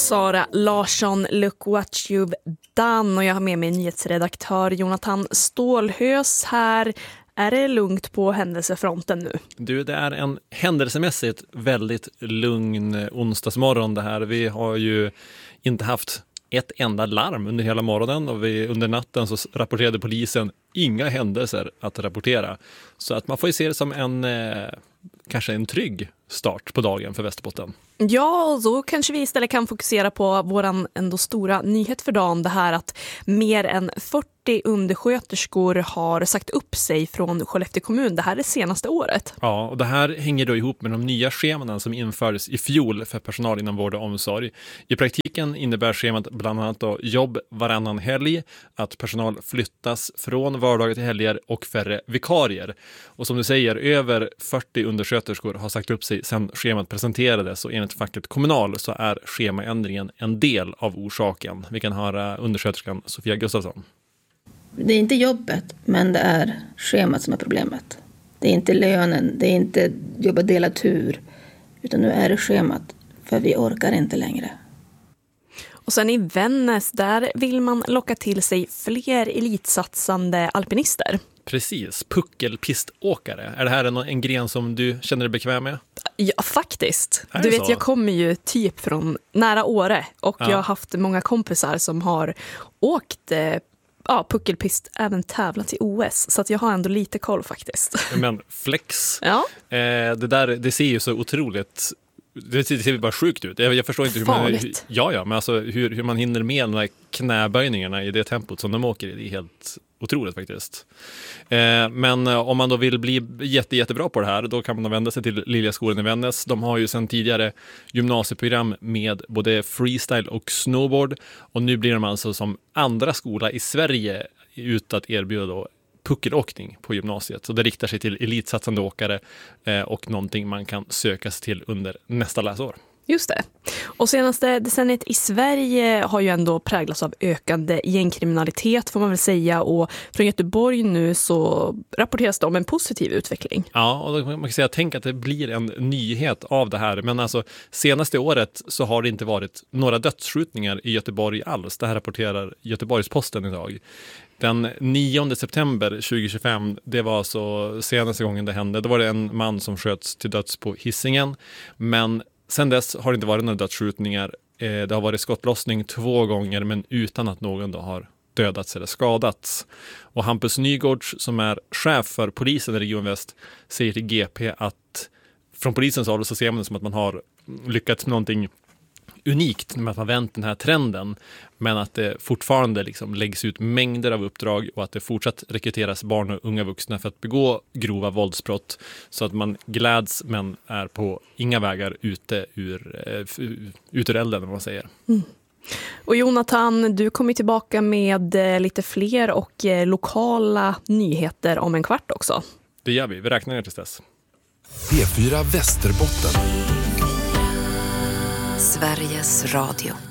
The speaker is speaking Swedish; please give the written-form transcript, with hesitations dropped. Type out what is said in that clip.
Sara Larsson, look what you've done. Och jag har med mig nyhetsredaktör Jonathan Stålhös här. Är det lugnt på händelsefronten nu? Du, det är en händelsemässigt väldigt lugn onsdagsmorgon det här. Vi har ju inte haft ett enda larm under hela morgonen och under natten så rapporterade polisen inga händelser att rapportera. Så att man får ju se det som kanske en trygg start på dagen för Västerbotten. Ja, och då kanske vi istället kan fokusera på våran ändå stora nyhet för dagen. Det här att mer än 40 undersköterskor har sagt upp sig från Skellefteå kommun det här det senaste året. Ja, och det här hänger då ihop med de nya scheman som infördes i fjol för personal inom vård och omsorg. I praktiken innebär schemat bland annat då jobb varannan helg, att personal flyttas från vardagar till helger och färre vikarier. Och som du säger, över 40 undersköterskor har sagt upp sig sedan schemat presenterades och enligt facket Kommunal så är schemaändringen en del av orsaken. Vi kan höra undersköterskan Sofia Gustafsson. Det är inte jobbet, men det är schemat som är problemet. Det är inte lönen, det är inte jobba delad tur, utan nu är det schemat, för vi orkar inte längre. Och sen i Vännäs, där vill man locka till sig fler elitsatsande alpinister. Precis, puckelpiståkare. Är det här en gren som du känner dig bekväm med? Ja, faktiskt. Du vet, jag kommer ju typ från nära Åre och jag har haft många kompisar som har åkt puckelpist, även tävlat i OS. Så att jag har ändå lite koll faktiskt. Men flex. Ja. Det ser ju så otroligt... Det ser bara sjukt ut. Jag förstår inte hur man... Men alltså hur man hinner med de här knäböjningarna i det tempot som de åker i. Det är helt otroligt faktiskt. Men om man då vill bli jättebra på det här, då kan man vända sig till Liljaskolan i Vännäs. De har ju sedan tidigare gymnasieprogram med både freestyle och snowboard. Och nu blir de alltså som andra skola i Sverige ut att erbjuda då puckelåkning på gymnasiet. Så det riktar sig till elitsatsande åkare och någonting man kan söka sig till under nästa läsår. Just det. Och senaste decenniet i Sverige har ju ändå präglats av ökande gängkriminalitet får man väl säga, och från Göteborg nu så rapporteras det om en positiv utveckling. Ja, och då man kan säga tänk att det blir en nyhet av det här, men alltså senaste året så har det inte varit några dödsskjutningar i Göteborg alls. Det här rapporterar Göteborgs-Posten idag. Den 9 september 2025, det var så senaste gången det hände. Då var det en man som sköts till döds på Hisingen, men sen dess har det inte varit några dödsskjutningar. Det har varit skottlossning 2 gånger, men utan att någon då har dödats eller skadats. Och Hampus Nygårds, som är chef för polisen i Region Väst, säger till GP att från polisens håll så ser man det som att man har lyckats med någonting unikt med att man vänt den här trenden, men att det fortfarande liksom läggs ut mängder av uppdrag och att det fortsatt rekryteras barn och unga vuxna för att begå grova våldsbrott, så att man gläds men är på inga vägar ute ur elden, vad man säger. Mm. Och Jonathan, du kommer tillbaka med lite fler och lokala nyheter om en kvart också. Det gör vi räknar ner tills dess. P4 Västerbotten. Sveriges Radio.